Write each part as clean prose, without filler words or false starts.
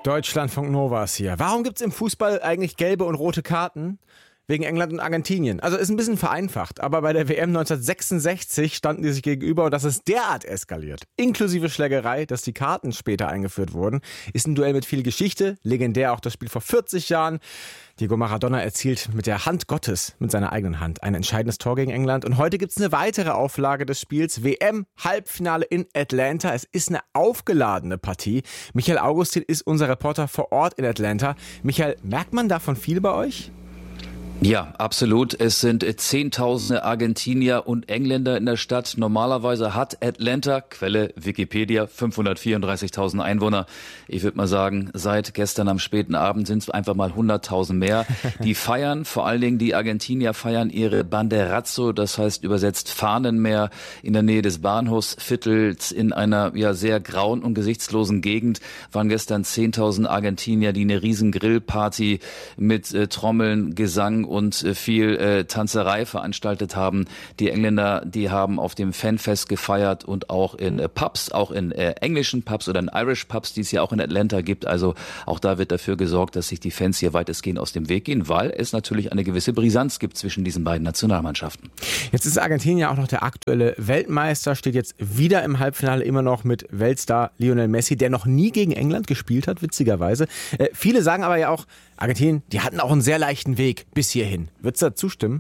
Deutschlandfunk Nova ist hier. Warum gibt es im Fußball eigentlich gelbe und rote Karten? Wegen England und Argentinien. Also ist ein bisschen vereinfacht, aber bei der WM 1966 standen die sich gegenüber und das ist derart eskaliert. Inklusive Schlägerei, dass die Karten später eingeführt wurden. Ist ein Duell mit viel Geschichte, legendär auch das Spiel vor 40 Jahren. Diego Maradona erzielt mit der Hand Gottes, mit seiner eigenen Hand, ein entscheidendes Tor gegen England. Und heute gibt es eine weitere Auflage des Spiels. WM-Halbfinale in Atlanta. Es ist eine aufgeladene Partie. Michael Augustin ist unser Reporter vor Ort in Atlanta. Michael, merkt man davon viel bei euch? Ja, absolut. Es sind Zehntausende Argentinier und Engländer in der Stadt. Normalerweise hat Atlanta, Quelle Wikipedia, 534.000 Einwohner. Ich würde mal sagen, seit gestern am späten Abend sind es einfach mal 100.000 mehr. Die feiern, vor allen Dingen die Argentinier feiern ihre Banderazzo, das heißt übersetzt Fahnenmeer in der Nähe des Bahnhofsviertels in einer sehr grauen und gesichtslosen Gegend. Waren gestern 10.000 Argentinier, die eine riesen Grillparty mit Trommeln, Gesang und viel Tanzerei veranstaltet haben. Die Engländer, die haben auf dem Fanfest gefeiert und auch in Pubs, auch in englischen Pubs oder in Irish Pubs, die es ja auch in Atlanta gibt. Also auch da wird dafür gesorgt, dass sich die Fans hier weitestgehend aus dem Weg gehen, weil es natürlich eine gewisse Brisanz gibt zwischen diesen beiden Nationalmannschaften. Jetzt ist Argentinien ja auch noch der aktuelle Weltmeister, steht jetzt wieder im Halbfinale immer noch mit Weltstar Lionel Messi, der noch nie gegen England gespielt hat, witzigerweise. Viele sagen aber ja auch, Argentinien, die hatten auch einen sehr leichten Weg bis hierhin. Würdest du da zustimmen?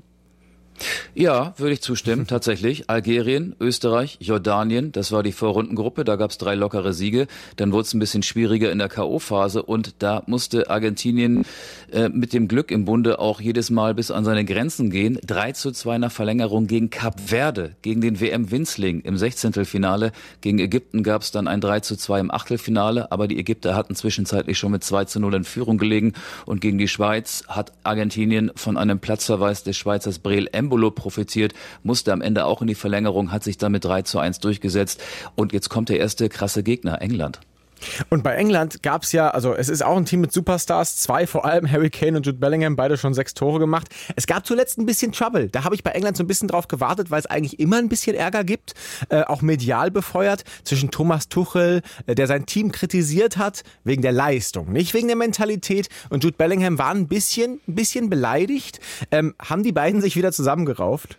Ja, würde ich zustimmen, tatsächlich. Algerien, Österreich, Jordanien, das war die Vorrundengruppe, da gab es 3 lockere Siege. Dann wurde es ein bisschen schwieriger in der K.O.-Phase und da musste Argentinien mit dem Glück im Bunde auch jedes Mal bis an seine Grenzen gehen. 3:2 nach Verlängerung gegen Kap Verde, gegen den WM-Winzling im 16. Gegen Ägypten gab es dann ein 3:2 im Achtelfinale, aber die Ägypter hatten zwischenzeitlich schon mit 2:0 in Führung gelegen und gegen die Schweiz hat Argentinien von einem Platzverweis des Schweizers Breel Embolo profitiert, musste am Ende auch in die Verlängerung, hat sich dann mit 3:1 durchgesetzt und jetzt kommt der erste krasse Gegner, England. Und bei England gab es ja, also es ist auch ein Team mit Superstars, 2 vor allem, Harry Kane und Jude Bellingham, beide schon 6 Tore gemacht. Es gab zuletzt ein bisschen Trouble, da habe ich bei England so ein bisschen drauf gewartet, weil es eigentlich immer ein bisschen Ärger gibt, auch medial befeuert, zwischen Thomas Tuchel, der sein Team kritisiert hat, wegen der Leistung, nicht wegen der Mentalität, und Jude Bellingham war ein bisschen beleidigt. Haben die beiden sich wieder zusammengerauft?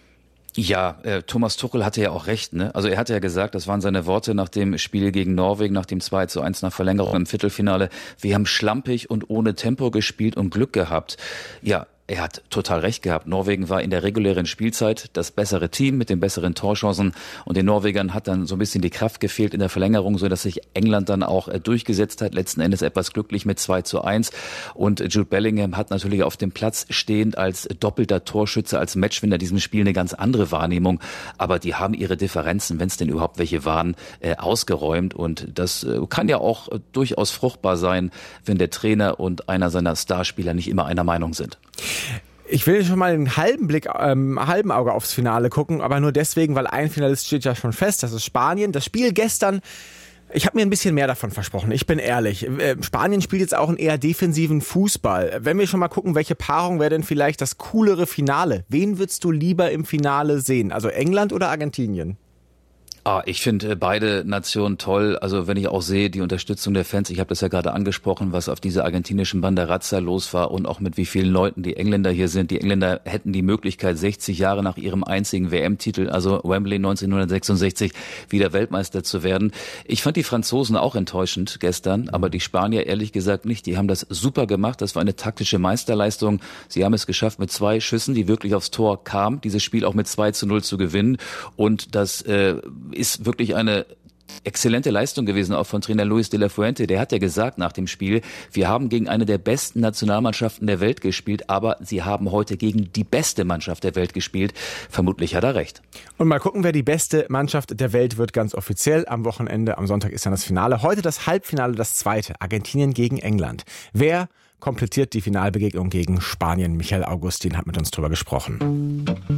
Ja, Thomas Tuchel hatte ja auch recht, ne? Also er hatte ja gesagt, das waren seine Worte nach dem Spiel gegen Norwegen, nach dem 2:1 nach Verlängerung im Viertelfinale. Wir haben schlampig und ohne Tempo gespielt und Glück gehabt. Ja, er hat total recht gehabt. Norwegen war in der regulären Spielzeit das bessere Team mit den besseren Torchancen und den Norwegern hat dann so ein bisschen die Kraft gefehlt in der Verlängerung, so dass sich England dann auch durchgesetzt hat, letzten Endes etwas glücklich mit 2:1 und Jude Bellingham hat natürlich auf dem Platz stehend als doppelter Torschütze, als Matchwinner diesem Spiel eine ganz andere Wahrnehmung, aber die haben ihre Differenzen, wenn es denn überhaupt welche waren, ausgeräumt und das kann ja auch durchaus fruchtbar sein, wenn der Trainer und einer seiner Starspieler nicht immer einer Meinung sind. Ich will schon mal einen halben Auge aufs Finale gucken, aber nur deswegen, weil ein Finalist steht ja schon fest, das ist Spanien. Das Spiel gestern, ich habe mir ein bisschen mehr davon versprochen, ich bin ehrlich. Spanien spielt jetzt auch einen eher defensiven Fußball. Wenn wir schon mal gucken, welche Paarung wäre denn vielleicht das coolere Finale? Wen würdest du lieber im Finale sehen? Also England oder Argentinien? Ich finde beide Nationen toll. Also wenn ich auch sehe, die Unterstützung der Fans, ich habe das ja gerade angesprochen, was auf dieser argentinischen Banderazza los war und auch mit wie vielen Leuten die Engländer hier sind. Die Engländer hätten die Möglichkeit, 60 Jahre nach ihrem einzigen WM-Titel, also Wembley 1966, wieder Weltmeister zu werden. Ich fand die Franzosen auch enttäuschend gestern, aber die Spanier ehrlich gesagt nicht. Die haben das super gemacht. Das war eine taktische Meisterleistung. Sie haben es geschafft, mit 2 Schüssen, die wirklich aufs Tor kamen, dieses Spiel auch mit 2:0 zu gewinnen. Und das ist wirklich eine exzellente Leistung gewesen, auch von Trainer Luis de la Fuente. Der hat ja gesagt nach dem Spiel, wir haben gegen eine der besten Nationalmannschaften der Welt gespielt, aber sie haben heute gegen die beste Mannschaft der Welt gespielt. Vermutlich hat er recht. Und mal gucken, wer die beste Mannschaft der Welt wird, ganz offiziell am Wochenende. Am Sonntag ist dann das Finale. Heute das Halbfinale, das zweite. Argentinien gegen England. Wer komplettiert die Finalbegegnung gegen Spanien? Michael Augustin hat mit uns drüber gesprochen.